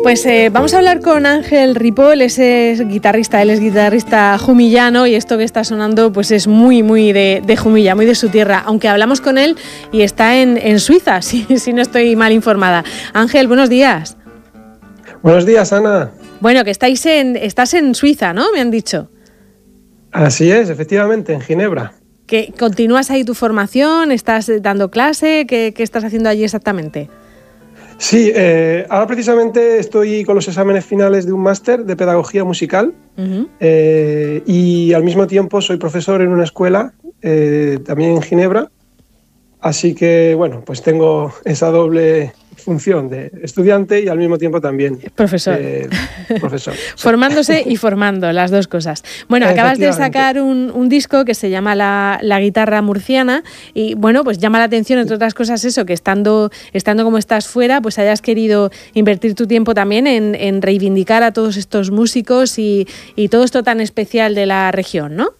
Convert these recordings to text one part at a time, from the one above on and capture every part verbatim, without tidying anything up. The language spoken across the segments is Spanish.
Pues eh, vamos a hablar con Ángel Ripoll, ese es guitarrista, él es guitarrista jumillano y esto que está sonando pues es muy, muy de, de Jumilla, muy de su tierra, aunque hablamos con él y está en, en Suiza, si, si no estoy mal informada. Ángel, buenos días. Buenos días, Ana. Bueno, que estáis en, estás en Suiza, ¿no? Me han dicho. Así es, efectivamente, en Ginebra. ¿Que continúas ahí tu formación? ¿Estás dando clase? ¿Qué, qué estás haciendo allí exactamente? Sí, eh, ahora precisamente estoy con los exámenes finales de un máster de pedagogía musical uh-huh. eh, y al mismo tiempo soy profesor en una escuela, eh, también en Ginebra, así que bueno, pues tengo esa doble función de estudiante y al mismo tiempo también profesor, eh, profesor sí. Formándose y formando, las dos cosas. Bueno, acabas de sacar un, un disco que se llama la, la guitarra murciana y bueno, pues llama la atención entre otras cosas eso, que estando, estando como estás fuera, pues hayas querido invertir tu tiempo también en, en reivindicar a todos estos músicos y, y todo esto tan especial de la región, ¿no?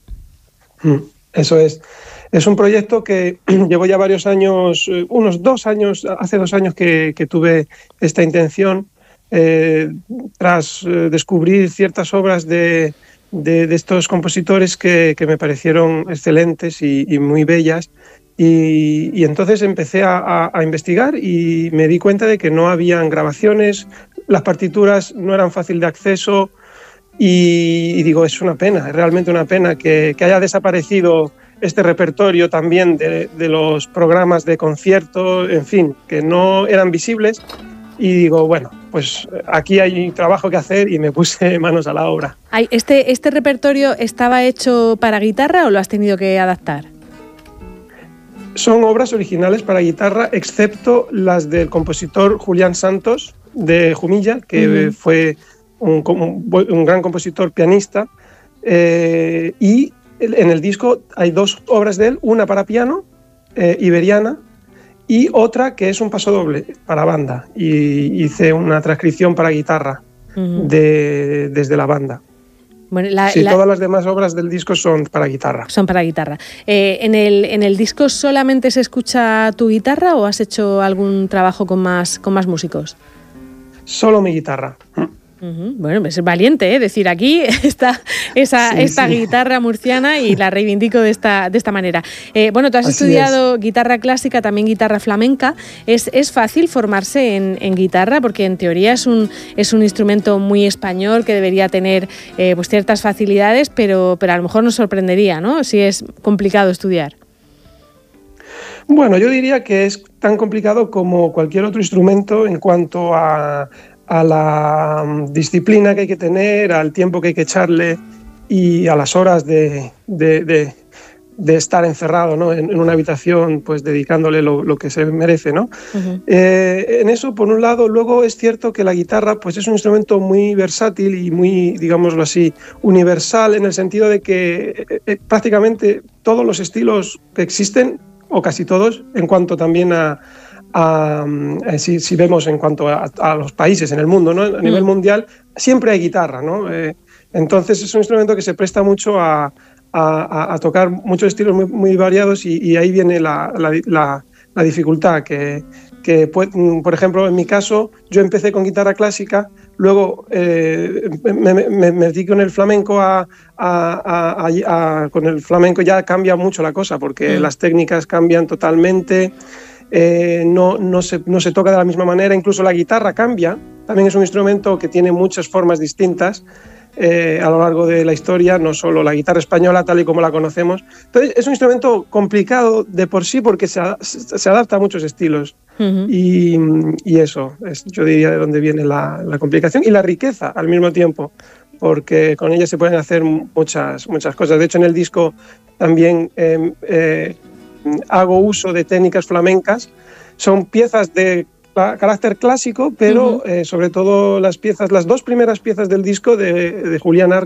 Eso es. Es un proyecto que llevo ya varios años, unos dos años, hace dos años que, que tuve esta intención, eh, tras eh, descubrir ciertas obras de, de, de estos compositores que, que me parecieron excelentes y, y muy bellas. Y, y entonces empecé a, a, a investigar y me di cuenta de que no habían grabaciones, las partituras no eran fácil de acceso y, y digo, es una pena, es realmente una pena que, que haya desaparecido este repertorio también de, de los programas de concierto, en fin, que no eran visibles y digo, bueno, pues aquí hay trabajo que hacer y me puse manos a la obra. ¿Este, este repertorio estaba hecho para guitarra o lo has tenido que adaptar? Son obras originales para guitarra, excepto las del compositor Julián Santos de Jumilla, que uh-huh. fue un, un, un gran compositor pianista, eh, y en el disco hay dos obras de él, una para piano, eh, iberiana, y otra que es un pasodoble para banda. Y hice una transcripción para guitarra uh-huh. de, desde la banda. Bueno, la, sí, la... todas las demás obras del disco son para guitarra. Son para guitarra. Eh, ¿en, el, ¿En el disco solamente se escucha tu guitarra o has hecho algún trabajo con más, con más músicos? Solo mi guitarra. Uh-huh. Bueno, es valiente, ¿eh? Decir, aquí está esa, sí, esta sí. guitarra murciana y la reivindico de esta, de esta manera. Eh, bueno, tú has Así estudiado es. guitarra clásica, también guitarra flamenca. ¿Es, es fácil formarse en, en guitarra? Porque en teoría es un, es un instrumento muy español que debería tener eh, pues ciertas facilidades, pero, pero a lo mejor nos sorprendería, ¿no? Si es complicado estudiar. Bueno, yo diría que es tan complicado como cualquier otro instrumento en cuanto a... a la disciplina que hay que tener, al tiempo que hay que echarle y a las horas de, de, de, de estar encerrado, ¿no? en, en una habitación, pues dedicándole lo, lo que se merece, ¿no? Uh-huh. Eh, en eso, por un lado, luego es cierto que la guitarra pues, es un instrumento muy versátil y muy, digámoslo así, universal, en el sentido de que eh, prácticamente todos los estilos que existen, o casi todos, en cuanto también a A, a, si, si vemos en cuanto a, a los países en el mundo, ¿no? A nivel mm. mundial siempre hay guitarra, ¿no? Eh, entonces es un instrumento que se presta mucho a, a, a tocar muchos estilos muy, muy variados y, y ahí viene la, la, la, la dificultad que, que puede, por ejemplo, en mi caso yo empecé con guitarra clásica, luego eh, me, me, me metí con el flamenco a, a, a, a, con el flamenco ya cambia mucho la cosa porque mm. las técnicas cambian totalmente. Eh, no, no, se, no se toca de la misma manera, incluso la guitarra cambia, también es un instrumento que tiene muchas formas distintas eh, a lo largo de la historia, no solo la guitarra española tal y como la conocemos. Entonces es un instrumento complicado de por sí porque se, se adapta a muchos estilos uh-huh. y, y eso es, yo diría, de donde viene la, la complicación y la riqueza al mismo tiempo, porque con ella se pueden hacer muchas, muchas cosas. De hecho en el disco también eh, eh, hago uso de técnicas flamencas, son piezas de carácter clásico, pero uh-huh. eh, sobre todo las piezas, las dos primeras piezas del disco de, de Julián Arco